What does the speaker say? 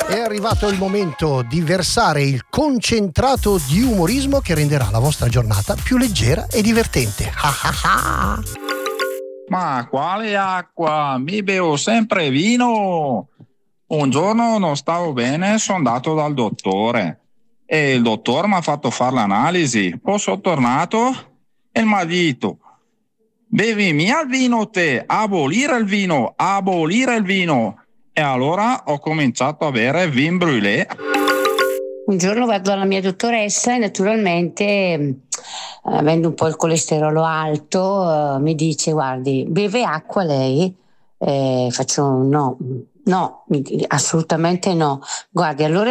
È arrivato il momento di versare il concentrato di umorismo che renderà la vostra giornata più leggera e divertente. Ma quale acqua? Mi bevo sempre vino. Un giorno non stavo bene, sono andato dal dottore e il dottore mi ha fatto fare l'analisi. Poi sono tornato e mi ha detto: bevi mia il vino te, abolire il vino, abolire il vino. E allora ho cominciato a bere vin brûlé. Un giorno vado dalla mia dottoressa e naturalmente, avendo un po' il colesterolo alto, mi dice: guardi, beve acqua lei? Faccio no, assolutamente no. Guardi, allora